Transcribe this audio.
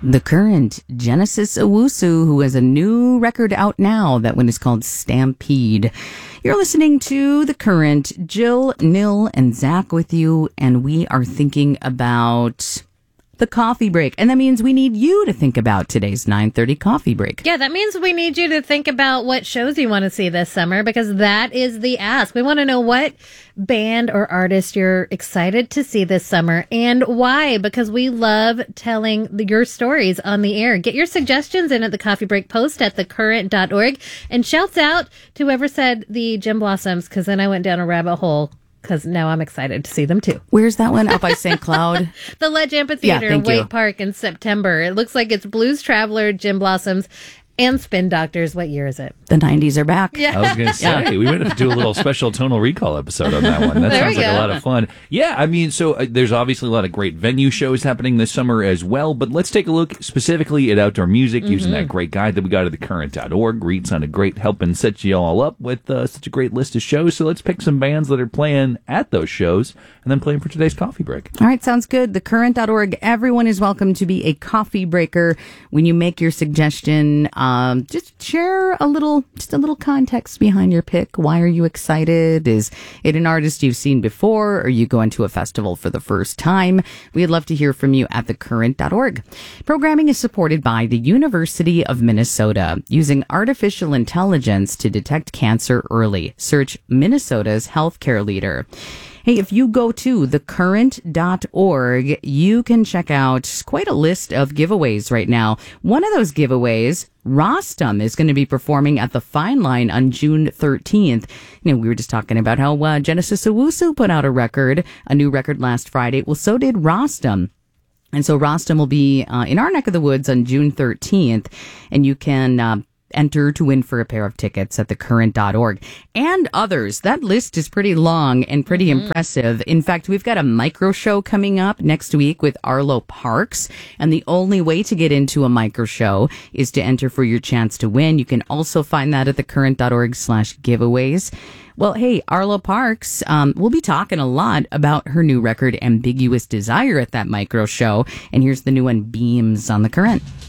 The Current, Genesis Owusu, who has a new record out now. That one is called Stampede. You're listening to The Current. Jill, Nil, and Zach with you, and we are thinking about the coffee break. And that means we need you to think about today's 9:30 coffee break. Yeah, that means we need you to think about what shows you want to see this summer, because that is the ask. We want to know what band or artist you're excited to see this summer and why, because we love telling your stories on the air. Get your suggestions in at the coffee break post at thecurrent.org, and shouts out to whoever said the Gin Blossoms, because then I went down a rabbit hole. Because now I'm excited to see them, too. Where's that one? Up by St. Cloud? The Ledge Amphitheater, Waite Park in September. It looks like it's Blues Traveler, Gin Blossoms, and Spin Doctors. What year is it? The 90s are back. Yeah. I was going to say, we might have to do a little special Tonal Recall episode on that one. That sounds like a lot of fun. Yeah, I mean, so there's obviously a lot of great venue shows happening this summer as well, but let's take a look specifically at outdoor music using that great guide that we got at thecurrent.org. Reed sounded great, helping set you all up with such a great list of shows. So let's pick some bands that are playing at those shows and then play them for today's coffee break. All right, sounds good. Thecurrent.org. Everyone is welcome to be a coffee breaker. When you make your suggestion, just share a little context behind your pick. Why are you excited? Is it an artist you've seen before? Or are you going to a festival for the first time? We'd love to hear from you at thecurrent.org. Programming is supported by the University of Minnesota, using artificial intelligence to detect cancer early. Search Minnesota's healthcare leader. Hey, if you go to thecurrent.org, you can check out quite a list of giveaways right now. One of those giveaways, Rostam, is going to be performing at the Fine Line on June 13th. You know, we were just talking about how Genesis Owusu put out a new record last Friday. Well, so did Rostam. And so Rostam will be in our neck of the woods on June 13th, and you can enter to win for a pair of tickets at thecurrent.org and others. That list is pretty long and pretty impressive. In fact, we've got a micro show coming up next week with Arlo Parks, and the only way to get into a micro show is to enter for your chance to win. You can also find that at thecurrent.org/giveaways. Well, hey, Arlo Parks, we'll be talking a lot about her new record, Ambiguous Desire, at that micro show. And here's the new one, Beams, on The Current.